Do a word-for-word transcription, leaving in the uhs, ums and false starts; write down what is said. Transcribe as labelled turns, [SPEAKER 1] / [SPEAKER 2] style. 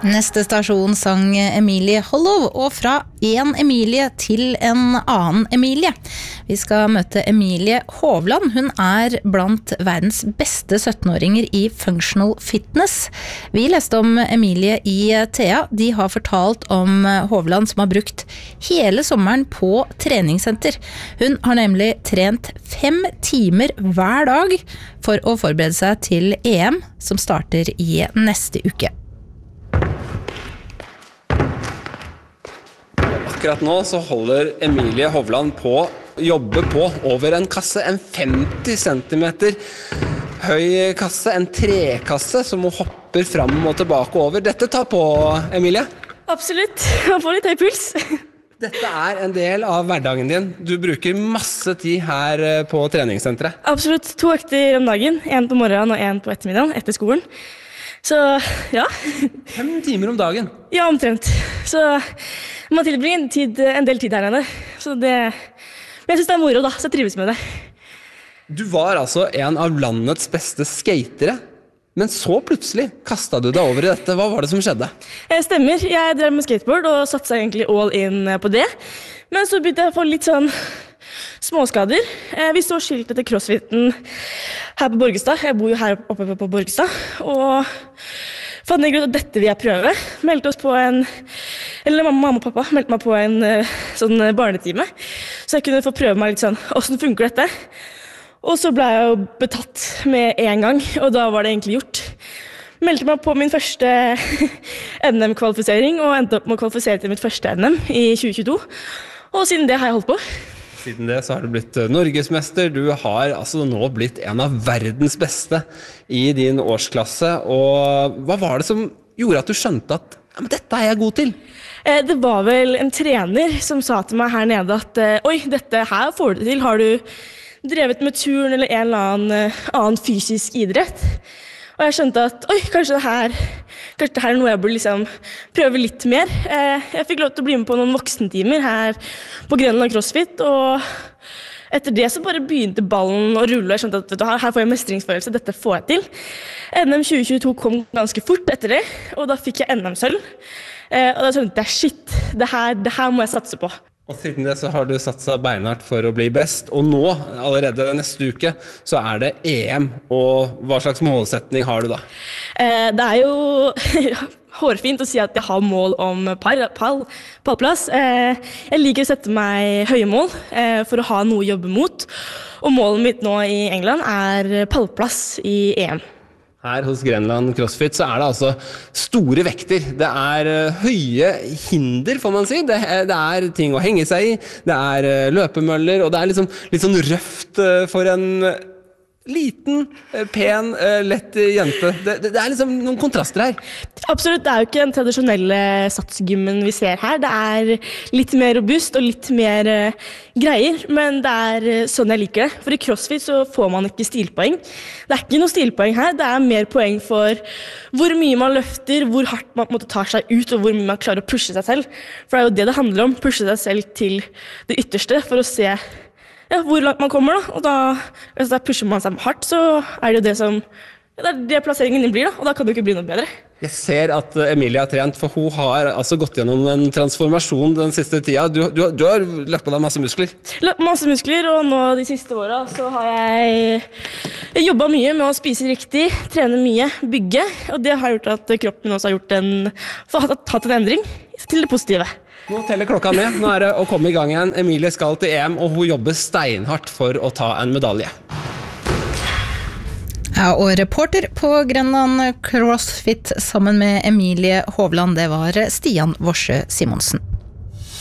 [SPEAKER 1] Neste stasjon sang Emilie Hollov, og fra en Emilie til en annen Emilie. Vi skal møte Emilie Hovland. Hun er blant verdens beste syttenåringer i functional fitness. Vi leste om Emilie i Thea. De har fortalt om Hovland som har brukt hele sommeren på treningssenter. Hun har nemlig trent fem timer hver dag for å forberede seg til E M, som starter i neste uke.
[SPEAKER 2] Akkurat nå så holder Emilie Hovland på å jobbe på over en kasse, en femti centimeter høy kasse, en trekasse som hun hopper fram og tilbake over. Dette tar på, Emilie?
[SPEAKER 3] Absolutt, man får litt høy puls.
[SPEAKER 2] Dette er en del av hverdagen din. Du bruker masse tid her på treningssenteret.
[SPEAKER 3] Absolutt, to økter om dagen, en på morgenen og en på ettermiddagen etter skolen. Så ja.
[SPEAKER 2] Fem timer om dagen?
[SPEAKER 3] Ja, omtrent. Så man tilbringer en, tid, en del tid her nede. Så det, men jeg synes det er moro da, så jeg trives med det.
[SPEAKER 2] Du var altså en av landets beste skatere, men så plutselig kastet du deg over i dette. Hva var det som skjedde?
[SPEAKER 3] Jeg stemmer, jeg drev med skateboard og satte egentlig all in på det. Men så begynte jeg å få litt sånn småskader. Vi så skiltet til CrossFiten her på Borgestad. Jeg bor jo her oppe på Borgestad. Og fant jeg ut at dette vil jeg prøve. Meldte oss på en, eller mamma og pappa meldte meg på en sånn barnetime. Så jeg kunne få prøve meg litt sånn, hvordan funker dette? Og så ble jeg jo betatt med en gang, og da var det egentlig gjort. Meldte meg på min første N M-kvalifisering, og endte opp med å kvalifisere til mitt første N M i tjue tjueto. Og siden det har jeg holdt på.
[SPEAKER 2] Siden det så har du blitt norgesmester. Du har altså nå blitt en av verdens beste i din årsklasse. Og hva var det som gjorde at du skjønte at ja, men dette er jeg god til?
[SPEAKER 3] Det var vel en trener som sa til meg her nede at oi, dette her får du til. Har du drevet med turn eller en eller annen, annen fysisk idrett? Og jeg skjønte at oi, kanskje det her, kanskje det her er noe jeg burde liksom prøve litt mer. Jeg fikk lov til å bli med på noen voksentimer her på Grenland CrossFit, og etter det så bare begynte ballen å rulle, og jeg skjønte at vet du, her får jeg mestringsfølelse, dette får jeg til. N M tjue tjueto kom ganske fort etter det, og da fikk jeg N M-sølv. Og da skjønte jeg, shit, det her, det her må jeg satse på.
[SPEAKER 2] Og siden det så har du satset beinhardt for å bli best, og nå, allerede neste uke, så er det E M, og hva slags målsetning har du da?
[SPEAKER 3] Eh, det er jo hårfint å si at jeg har mål om pall, pall, pallplass. Eh, jeg liker å sette meg høye mål eh, for å ha noe å jobbe mot, og målet mitt nå i England er pallplass i E M.
[SPEAKER 2] Her hos Grenland CrossFit så er det altså store vekter. Det er høye hinder, får man si. Det er, det er ting å henge seg i. Det er løpemøller, og det er liksom, litt sånn røft for en liten, pen, lett jente. Det, det, det er liksom noen kontraster her.
[SPEAKER 3] Absolutt, det er jo ikke den tradisjonelle satsgymmen vi ser her. Det er litt mer robust og litt mer uh, greier, men det er uh, sånn jeg liker det. For i CrossFit så får man ikke stilpoeng. Det er ikke noe stilpoeng her, det er mer poeng for hvor mye man løfter, hvor hardt man måtte ta seg ut, og hvor mye man klarer å pushe seg selv. For det er jo det det handler om, pushe seg selv til det ytterste for å se ja, hvor langt man kommer da, og da, hvis da pusher man seg hardt, så er det jo det som, ja, det er det plasseringen din blir da, og da kan det jo ikke bli noe bedre.
[SPEAKER 2] Jeg ser at Emilie har trent, for hun har altså gått gjennom en transformasjon den siste tida. Du, du, du har lagt på deg masse muskler.
[SPEAKER 3] Lagt masse muskler, og nå de siste årene så har jeg, jeg jobbet mye med å spise riktig, trene mye, bygge, og det har gjort at kroppen også har gjort en, hatt en endring til det positive.
[SPEAKER 2] Nå teller klokka ned. Nå er det å komme i gang igjen. Emilie skal til E M, og hun jobber steinhardt for å ta en medalje.
[SPEAKER 1] Ja, og reporter på Grenland CrossFit sammen med Emilie Hovland, det var Stian Worsø Simonsen.